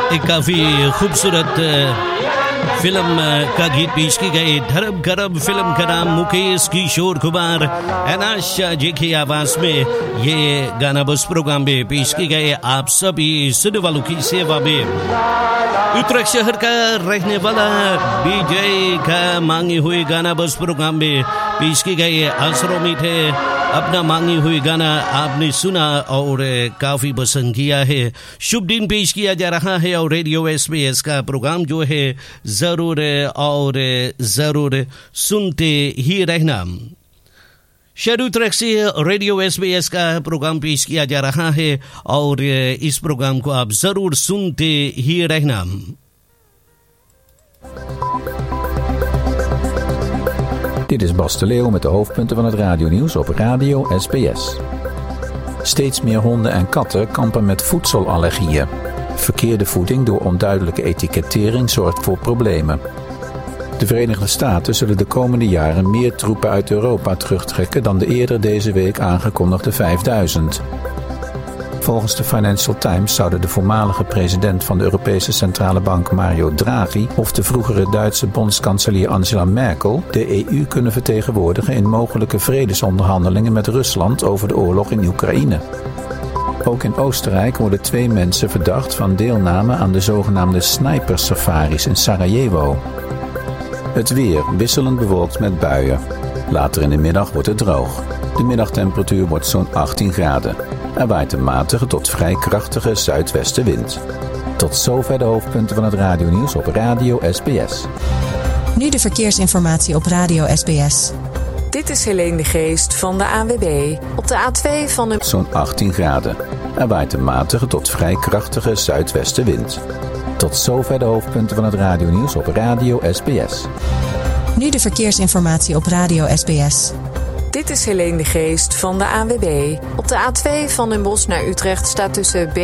काफ़ी खूबसूरत फिल्म का गीत पेश की गई। धर्म करम फिल्म का नाम, मुकेश किशोर कुमार एनाश जी की आवाज़ में ये गाना बस प्रोग्राम में पेश की गए आप सभी सुनने वालों की सेवा में। उत्तराखंड शहर का रहने वाला विजय का मांगी हुई गाना बस प्रोग्राम में पेश की गई। आसरों में थे अपना मांगी हुई गाना आपने सुना और काफ़ी पसंद किया है। शुभ दिन पेश किया जा रहा है और रेडियो SBS का प्रोग्राम जो है ज़रूर और ज़रूर सुनते ही रहना। शहर उत्तराखंड से रेडियो SBS का प्रोग्राम पेश किया जा रहा है और इस प्रोग्राम को आप ज़रूर सुनते ही रहना। Dit is Bas de Leeuw met de hoofdpunten van het radionieuws op Radio SBS. Steeds meer honden en katten kampen met voedselallergieën. Verkeerde voeding door onduidelijke etikettering zorgt voor problemen. De Verenigde Staten zullen de komende jaren meer troepen uit Europa terugtrekken dan de eerder deze week aangekondigde 5000. Volgens de Financial Times zouden de voormalige president van de Europese Centrale Bank Mario Draghi of de vroegere Duitse bondskanselier Angela Merkel de EU kunnen vertegenwoordigen in mogelijke vredesonderhandelingen met Rusland over de oorlog in Oekraïne. Ook in Oostenrijk worden 2 mensen verdacht van deelname aan de zogenaamde snipersafaris in Sarajevo. Het weer wisselend bewolkt met buien. Later in de middag wordt het droog. De middagtemperatuur wordt zo'n 18 graden. Er waait een matige tot vrij krachtige zuidwestenwind. Tot zover de hoofdpunten van het radionieuws op Radio SBS. Nu de verkeersinformatie op Radio SBS. Dit is Helene de Geest van de ANWB. Op de A2 van de... Zo'n 18 graden. Er waait een matige tot vrij krachtige zuidwestenwind. Tot zover de hoofdpunten van het radionieuws op Radio SBS. Nu de verkeersinformatie op Radio SBS. Dit is Helene de Geest van de ANWB. Op de A2 van Den Bosch naar Utrecht staat tussen